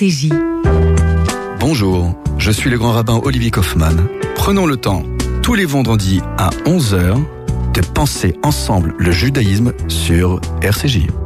RCJ. Bonjour, je suis le grand rabbin Olivier Kaufmann. Prenons le temps, tous les vendredis à 11h, de penser ensemble le judaïsme sur RCJ.